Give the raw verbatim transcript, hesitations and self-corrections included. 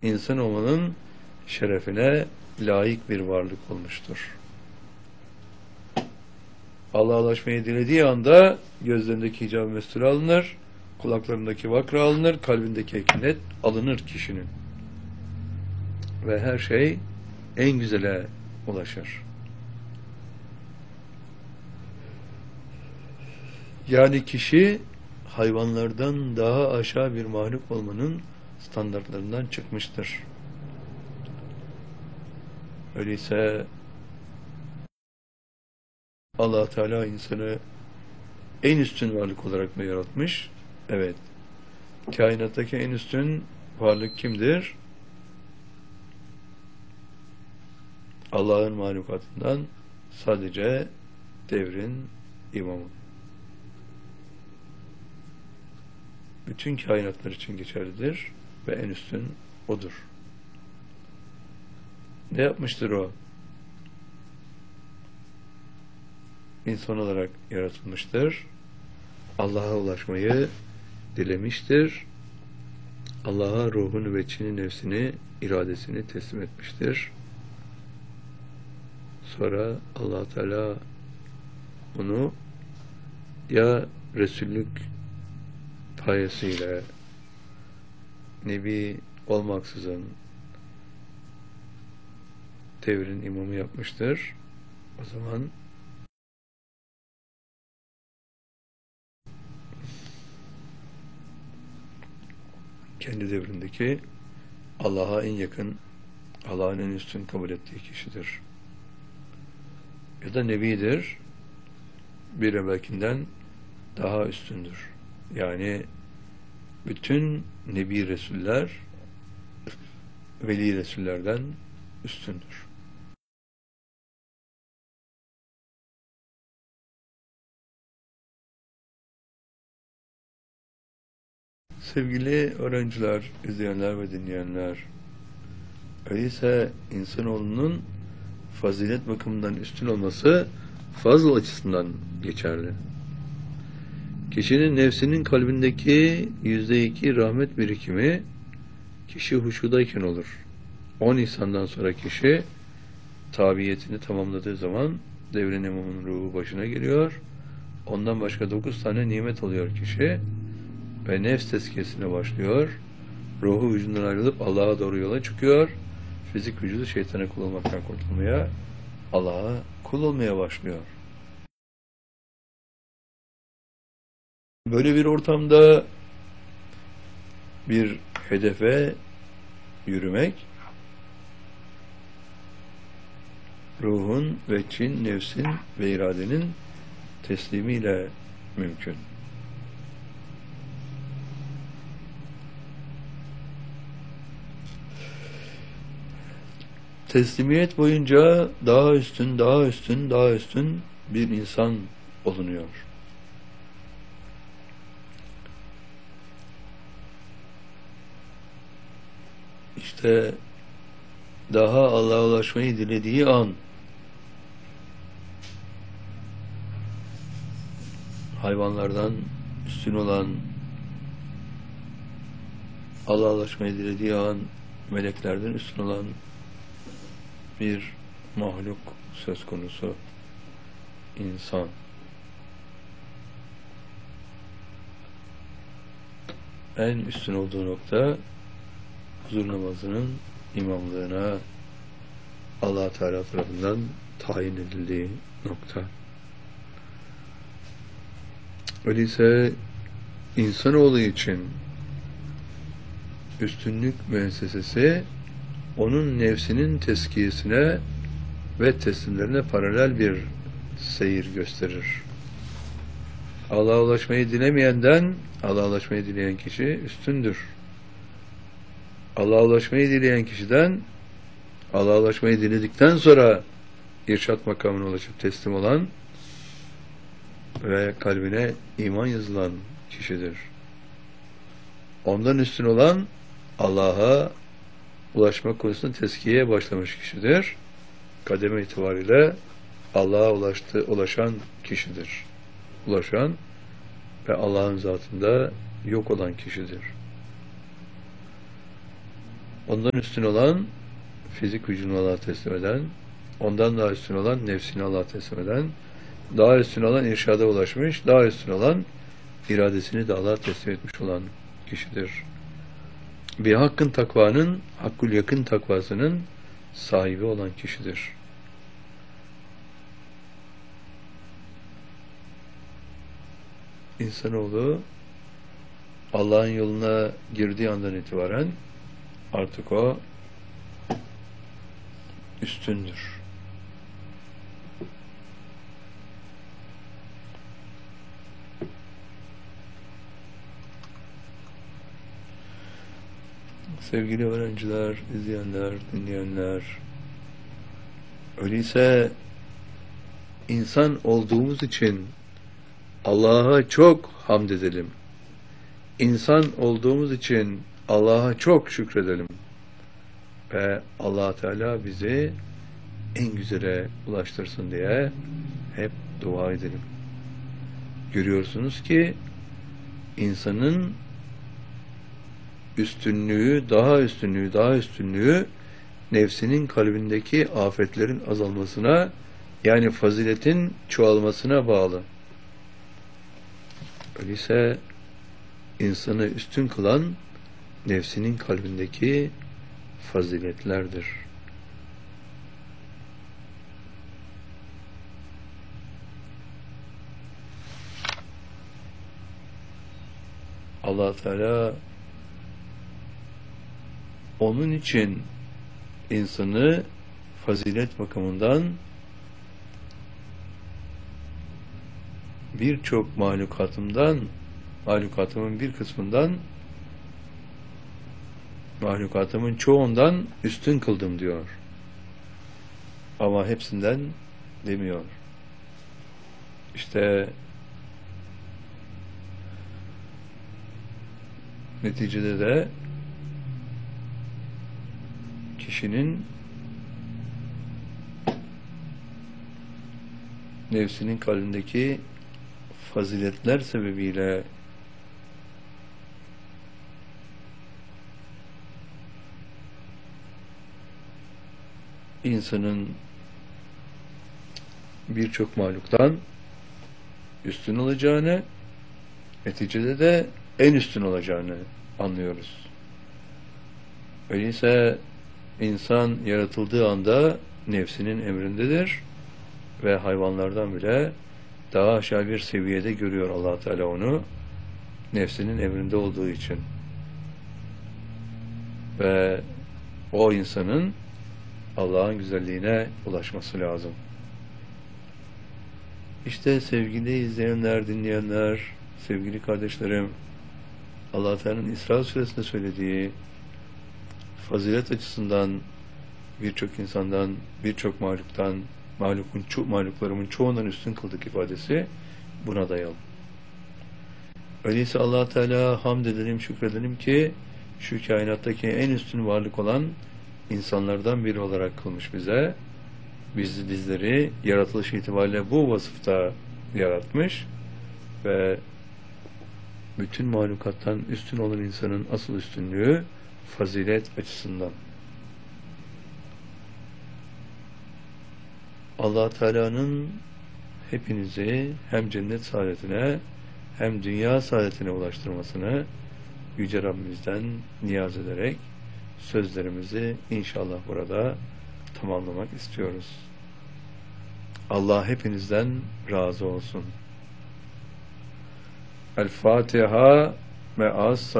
insan olmanın şerefine layık bir varlık olmuştur. Allah'a ulaşmayı dilediği anda gözlerindeki hicab-ı mestur alınır, kulaklarındaki vakra alınır, kalbindeki ekinet alınır kişinin. Ve her şey en güzele ulaşır. Yani kişi hayvanlardan daha aşağı bir mahluk olmanın standartlarından çıkmıştır. Öyleyse Allah Teala insanı en üstün varlık olarak mı yaratmış? Evet. Kainattaki en üstün varlık kimdir? Allah'ın mahlukatından sadece devrin imamı. Bütün kainatlar için geçerlidir ve en üstün odur. Ne yapmıştır o? İnsan olarak yaratılmıştır. Allah'a ulaşmayı dilemiştir. Allah'a ruhunu ve çini nefsini, iradesini teslim etmiştir. Sonra Allah Teala onu ya Resullük payesiyle Nebi olmaksızın devrin imamı yapmıştır. O zaman kendi devrindeki Allah'a en yakın, Allah'ın en üstün kabul ettiği kişidir. Ya da Nebidir, bir evvelkinden daha üstündür. Yani bütün Nebi Resuller Veli Resullerden üstündür. Sevgili öğrenciler, izleyenler ve dinleyenler, öyleyse insanoğlunun fazilet bakımından üstün olması fazl açısından geçerli. Kişinin nefsinin kalbindeki yüzde iki rahmet birikimi kişi huşudayken olur. On Nisan'dan sonra kişi tabiyetini tamamladığı zaman devrin imamının ruhu başına geliyor. Ondan başka dokuz tane nimet oluyor kişi ve nefs tezkiyesine başlıyor. Ruhu vücudundan ayrılıp Allah'a doğru yola çıkıyor. Fizik vücudu şeytana kul olmaktan kurtulmaya, Allah'a kul olmaya başlıyor. Böyle bir ortamda bir hedefe yürümek ruhun ve çin, nefsin ve iradenin teslimiyle mümkün. Teslimiyet boyunca daha üstün, daha üstün, daha üstün bir insan olunuyor. İşte daha Allah'a ulaşmayı dilediği an hayvanlardan üstün olan, Allah'a ulaşmayı dilediği an meleklerden üstün olan bir mahluk söz konusu, insan. En üstün olduğu nokta huzur namazının imamlığına Allah Teala tarafından tayin edildiği nokta. Öyleyse insanoğlu için üstünlük müessesesi onun nefsinin teskiyesine ve teslimlerine paralel bir seyir gösterir. Allah'a ulaşmayı dilemeyenden Allah'a ulaşmayı dileyen kişi üstündür. Allah'a ulaşmayı dileyen kişiden Allah'a ulaşmayı diledikten sonra irşat makamına ulaşıp teslim olan ve kalbine iman yazılan kişidir. Ondan üstün olan Allah'a ulaşma konusunda tezkiyeye başlamış kişidir. Kademe itibariyle Allah'a ulaştı, ulaşan kişidir. Ulaşan ve Allah'ın zatında yok olan kişidir. Ondan üstün olan fizik gücünü Allah'a teslim eden, ondan daha üstün olan nefsini Allah'a teslim eden, daha üstün olan irşada ulaşmış, daha üstün olan iradesini de Allah'a teslim etmiş olan kişidir. Bir hakkın takvanın, hakkul yakın takvasının sahibi olan kişidir. İnsanoğlu Allah'ın yoluna girdiği andan itibaren artık o üstündür. Sevgili öğrenciler, izleyenler, dinleyenler, öyleyse insan olduğumuz için Allah'a çok hamd edelim. İnsan olduğumuz için Allah'a çok şükredelim. Ve Allah Teala bizi en güzele ulaştırsın diye hep dua edelim. Görüyorsunuz ki insanın üstünlüğü, daha üstünlüğü, daha üstünlüğü nefsinin kalbindeki afetlerin azalmasına, yani faziletin çoğalmasına bağlı. Öyleyse insanı üstün kılan nefsinin kalbindeki faziletlerdir. Allah Teala onun için insanı fazilet bakımından birçok mahlukatımdan, mahlukatımın bir kısmından, mahlukatımın çoğundan üstün kıldım diyor. Ama hepsinden demiyor. İşte neticede de kişinin nefsinin kalbindeki faziletler sebebiyle insanın birçok mahluktan üstün olacağını, neticede de en üstün olacağını anlıyoruz. Öyleyse insan yaratıldığı anda nefsinin emrindedir ve hayvanlardan bile daha aşağı bir seviyede görüyor Allah Teala onu, nefsinin emrinde olduğu için. Ve o insanın Allah'ın güzelliğine ulaşması lazım. İşte sevgili izleyenler, dinleyenler, sevgili kardeşlerim, Allah Teala'nın İsra suresinde söylediği fazilet açısından birçok insandan, birçok mahluktan, mahlukun ço mahluklarımın çoğundan üstün kıldık ifadesi buna dayalı. Öyleyse Allah Teala hamd edelim, şükredelim ki şu kainattaki en üstün varlık olan insanlardan biri olarak kılmış bize. Bizi, bizleri yaratılış itibariyle bu vasıfta yaratmış ve bütün mahlukattan üstün olan insanın asıl üstünlüğü fazilet açısından. Allah Teala'nın hepinizi hem cennet saadetine hem dünya saadetine ulaştırmasını Yüce Rabbimizden niyaz ederek sözlerimizi inşallah burada tamamlamak istiyoruz. Allah hepinizden razı olsun. El Fatiha ve as